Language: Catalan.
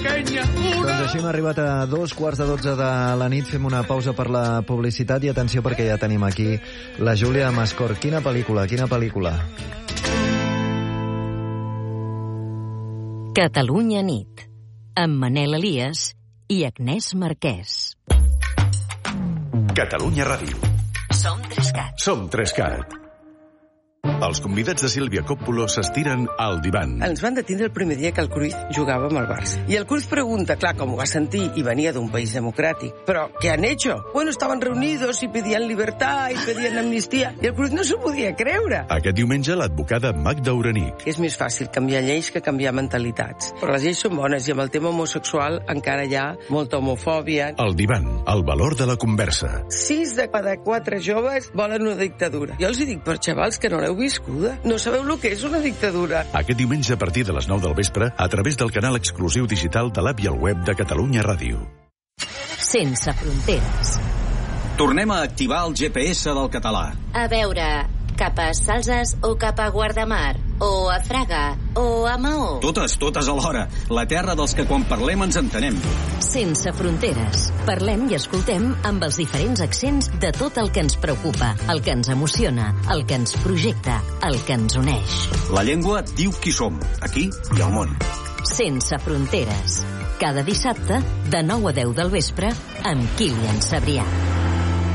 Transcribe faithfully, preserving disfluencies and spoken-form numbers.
pequeña, una... Doncs així hem arribat a dos quarts de dotze de la nit. Fem una pausa per la publicitat i atenció perquè ja tenim aquí la Júlia Mascor. Quina pel·lícula, quina pel·lícula? Catalunya nit, amb Manel Elias i Agnès Marquès. Catalunya Ràdio. Som Trescat. Som Trescat. Els convidats de Sílvia Coppola s'estiren al divan. Ens van detenir el primer dia que el Cruyff jugava amb el Barça. I el Cruyff pregunta, clar, com ho va sentir, i venia d'un país democràtic. Però, ¿qué han hecho? Bueno, estaban reunidos y pedían libertad y pedían amnistía. I el Cruyff no s'ho podia creure. Aquest diumenge, l'advocada Magda Uranic. És més fàcil canviar lleis que canviar mentalitats. Però les lleis són bones i amb el tema homosexual encara hi ha molta homofòbia. El divan, el valor de la conversa. Sis de cada quatre joves volen una dictadura. Jo els hi dic, per xavals que no l'heu viscuda. No sabeu el que és una dictadura. Aquest diumenge a partir de les nou del vespre a través del canal exclusiu digital de l'app i el web de Catalunya Ràdio. Sense fronteres. Tornem a activar el G P S del català. A veure, cap a Salses o cap a Guardamar? O a Fraga? O a Maó? Totes, totes alhora. La terra dels que quan parlem ens entenem. Sense fronteres. Parlem i escoltem amb els diferents accents de tot el que ens preocupa, el que ens emociona, el que ens projecta, el que ens uneix. La llengua diu qui som, aquí i al món. Sense fronteres. Cada dissabte, de nou a deu del vespre, amb Kilian Sabrià.